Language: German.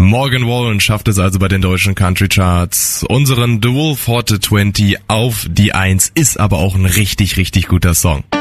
Morgan Wallen schafft es also bei den deutschen Country Charts. Unseren The Wolf Hot 20 auf die 1 ist aber auch ein richtig, richtig guter Song.